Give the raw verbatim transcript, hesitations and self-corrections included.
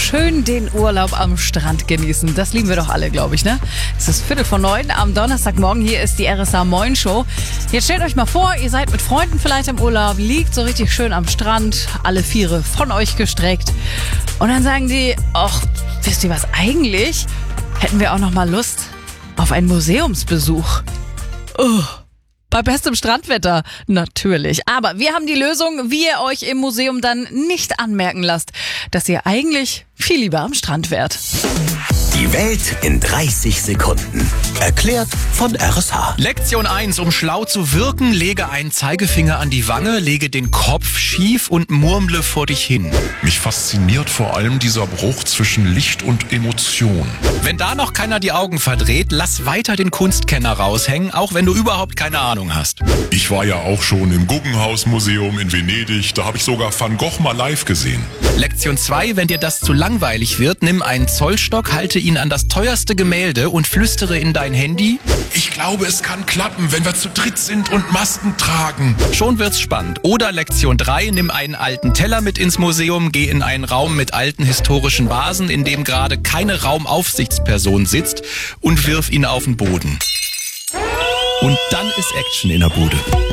schön den Urlaub am Strand genießen. Das lieben wir doch alle, glaube ich, ne? Es ist Viertel vor neun am Donnerstagmorgen. Hier ist die R S A Moin Show. Jetzt stellt euch mal vor, ihr seid mit Freunden vielleicht im Urlaub, liegt so richtig schön am Strand, alle Viere von euch gestreckt. Und dann sagen die, ach, wisst ihr was, eigentlich hätten wir auch noch mal Lust auf einen Museumsbesuch. Oh. Bei bestem Strandwetter, natürlich. Aber wir haben die Lösung, wie ihr euch im Museum dann nicht anmerken lasst, dass ihr eigentlich viel lieber am Strand wärt. Die Welt in dreißig Sekunden. Erklärt von R S H. Lektion eins. Um schlau zu wirken, lege einen Zeigefinger an die Wange, lege den Kopf schief und murmle vor dich hin. Mich fasziniert vor allem dieser Bruch zwischen Licht und Emotion. Wenn da noch keiner die Augen verdreht, lass weiter den Kunstkenner raushängen, auch wenn du überhaupt keine Ahnung hast. Ich war ja auch schon im Guggenhaus-Museum in Venedig. Da habe ich sogar Van Gogh mal live gesehen. Lektion zwei. Wenn dir das zu langweilig wird, nimm einen Zollstock, halte ihn an das teuerste Gemälde und flüstere in dein Handy. Ich glaube, es kann klappen, wenn wir zu dritt sind und Masken tragen. Schon wird's spannend. Oder Lektion drei. Nimm einen alten Teller mit ins Museum, geh in einen Raum mit alten historischen Vasen, in dem gerade keine Raumaufsichtsperson sitzt, und wirf ihn auf den Boden. Und dann ist Action in der Bude.